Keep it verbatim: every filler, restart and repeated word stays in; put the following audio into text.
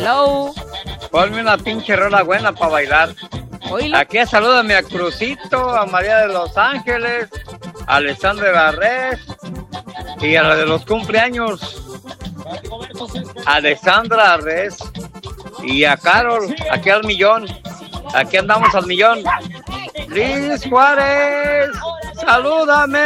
Hello. Ponme una pinche rola buena para bailar. Oílo. Aquí salúdame a Crucito, a María de los Ángeles, a Alessandra Barrés y a la de los cumpleaños, a Alessandra Arres y a Carol, aquí al millón. Aquí andamos al millón. Liz Juárez, salúdame.